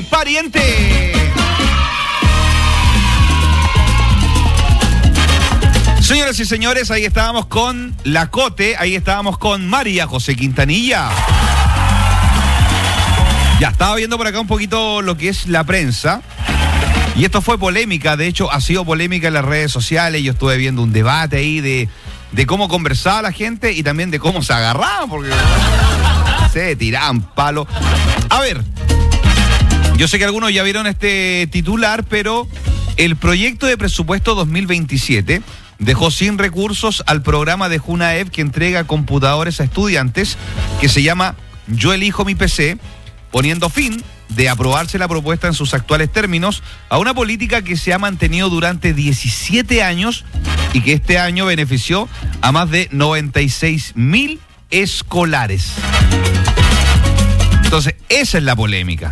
pariente. Señoras y señores, ahí estábamos con La Cote, ahí estábamos con María José Quintanilla. Ya, estaba viendo por acá un poquito lo que es la prensa. Y esto fue polémica, de hecho ha sido polémica en las redes sociales. Yo estuve viendo un debate ahí de cómo conversaba la gente y también de cómo se agarraban, porque se tiraban palo. A ver, yo sé que algunos ya vieron este titular, pero el proyecto de presupuesto 2027 dejó sin recursos al programa de Junaev que entrega computadores a estudiantes, que se llama Yo Elijo Mi PC, poniendo fin, de aprobarse la propuesta en sus actuales términos, a una política que se ha mantenido durante 17 años y que este año benefició a más de 96.000 escolares. Entonces, esa es la polémica.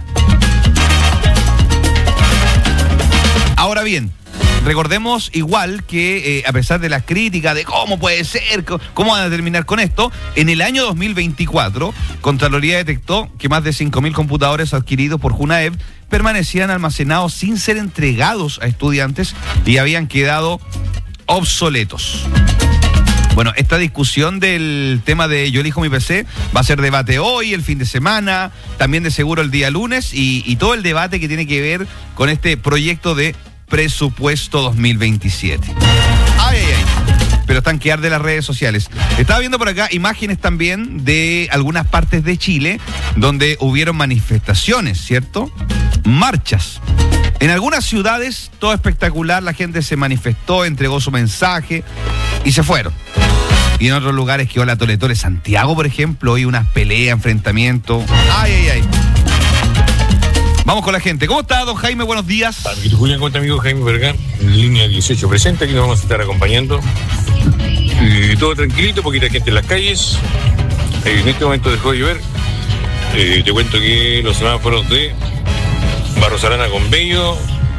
Ahora bien, recordemos igual que a pesar de las críticas de cómo puede ser, cómo van a terminar con esto, en el año 2024, Contraloría detectó que más de 5.000 computadores adquiridos por Junaev permanecían almacenados sin ser entregados a estudiantes y habían quedado obsoletos. Bueno, esta discusión del tema de Yo Elijo Mi PC va a ser debate hoy, el fin de semana, también de seguro el día lunes y todo el debate que tiene que ver con este proyecto de presupuesto 2027. Ay, ay, ay. Pero están que arde las redes sociales. Estaba viendo por acá imágenes también de algunas partes de Chile donde hubieron manifestaciones, ¿cierto? Marchas. En algunas ciudades, todo espectacular, la gente se manifestó, entregó su mensaje y se fueron. Y en otros lugares quedó la Tole Tole. Santiago, por ejemplo, hoy unas peleas, enfrentamientos. Ay, ay, ay. Vamos con la gente. ¿Cómo está, don Jaime? Buenos días. Julián, con tu amigo Jaime Vergán, en línea 18 presente, aquí nos vamos a estar acompañando. Todo tranquilito, poquita gente en las calles. En este momento dejó de llover. Te cuento que los semáforos de Barros Arana con Bello,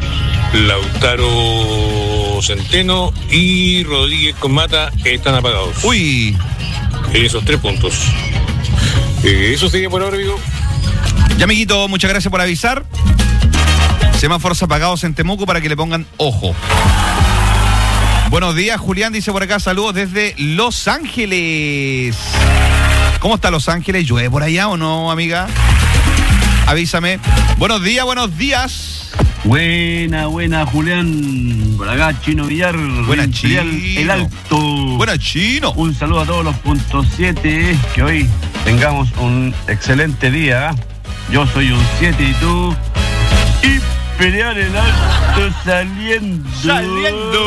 Lautaro Centeno y Rodríguez con Mata están apagados. Uy. Esos 3 puntos. Eso sería por ahora, amigo. Ya, amiguito, muchas gracias por avisar. Semáforos apagados en Temuco para que le pongan ojo. Buenos días, Julián dice por acá, saludos desde Los Ángeles. ¿Cómo está Los Ángeles? ¿Llueve por allá o no, amiga? Avísame. Buenos días, buenos días. Buena, Julián. Por acá, Chino Villar. Buena, Chino. El Alto. Buena, Chino. Un saludo a todos los puntos 7. Que hoy tengamos un excelente día. Yo soy un 7 y tú. Y pelear el Alto saliendo.